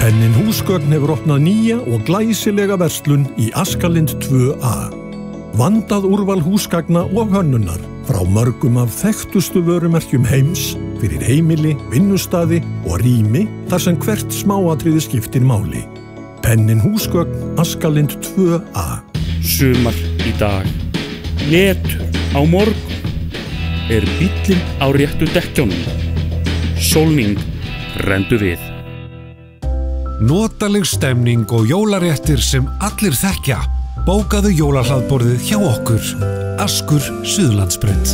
Pennin húsgögn hefur opnað nýja og glæsilega verslun í Askalind 2A. Vandað úrval húsgagna og hönnunar frá mörgum af þekktustu vörumerkjum heims fyrir heimili, vinnustaði og rými þar sem hvert smáatriði skiptir máli. Pennin húsgögn, Askalind 2A. Sumar í dag, netur á morgun, bíllinn á réttu dekkjunum. Sólning rendu við. Notaleg stemning og jólaréttir sem allir þekkja. Bókaðu jólahlaðborðið hjá okkur. Askur Suðurlandsbraut.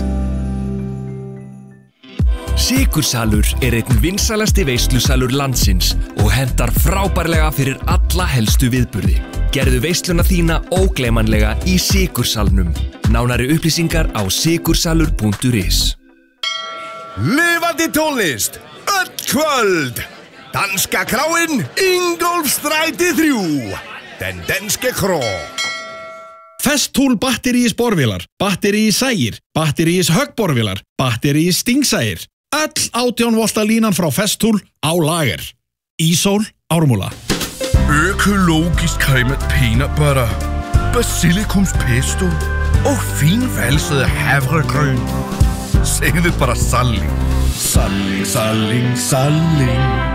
Sykursalur einn vinsælasti veislusalur landsins og hentar frábærlega fyrir alla helstu viðburði. Gerðu veisluna þína ógleymanlega í Sykursalnum. Nánari upplýsingar á sykursalur.is. Lifandi tónlist, öll kvöld. Danska kráin, Ingólfsstræti 3. Den danske krå. Festool batteríis borvélar, batteríis sægir, batteríis höggborvélar, batteríis stingsægir. Öll 18 volta línan frá Festool á lager. Ísól, Ármúla. Økologisk cremet peanut butter, basilikumspesto og finvalset havregryn. Segðu bara salling. Salling, salling, salling.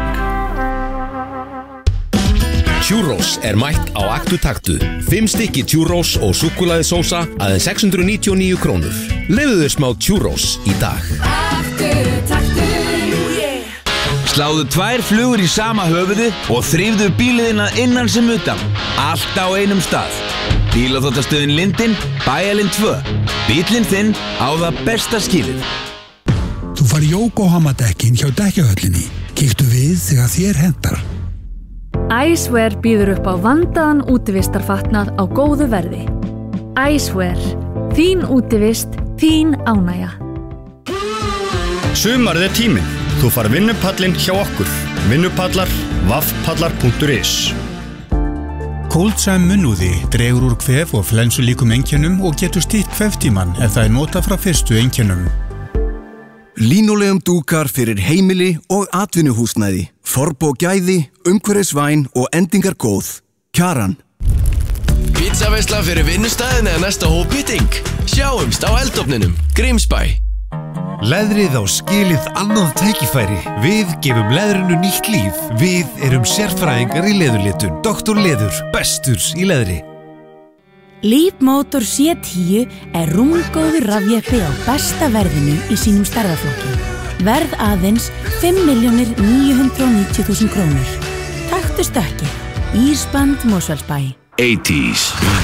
Churros mætt á aktu-taktu. 5 stykki churros og súkkulaðisósa aðeins 699 krónur. Leyfðu þér smá churros í dag. Aktu-taktu, yeah. Sláðu 2 flugur í sama höfuði og þrífðu bíliðina innan sem utan. Allt á einum stað. Bílaþvottastöðin Lindin, Bæjarlind 2. Bíllinn þinn á það besta skilið. Þú fær Yokohama-dekkin hjá dekkjahöllinni. Kíktu við þegar þér hentar. Icewear býður upp á vandaðan útivistarfatnað á góðu verði. Icewear. Þín útivist, þín ánægja. Sumarið tíminn. Þú far vinnupallinn hjá okkur. Vinnupallar, vaffpallar.is. Cold-Time munnúði dregur úr kvef og flensulíkum einkennum og getur stytt kveftímann ef það notað frá fyrstu einkennum. Línulegum dúkar fyrir heimili og atvinnuhúsnæði. Forbo gæði, umhverfisvæn og endingar góð. Kjaran. Pizzaveisla fyrir vinnustæðin eða næsta hópmeeting. Sjáumst á eldofninum, Grímsbæ. Leðrið á skilið annað tækifæri. Við gefum leðrinu nýtt líf. Við erum sérfræðingar í leðurlitun. Dr. Leður, bestur í leðri. Leapmotor C10 rúmgóður rafjeppi á besta verðinu í sínum stærðarflokki. Verð aðeins 5.990.000 krónur. Taktu stökkið. Ísband Mosfellsbæ. 80s.